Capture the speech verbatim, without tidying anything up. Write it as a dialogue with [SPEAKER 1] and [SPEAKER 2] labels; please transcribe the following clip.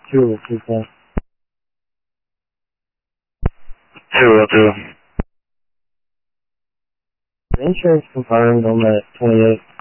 [SPEAKER 1] Two, two ten.
[SPEAKER 2] Two, will do.
[SPEAKER 1] The insurance confirmed on that twenty-eight.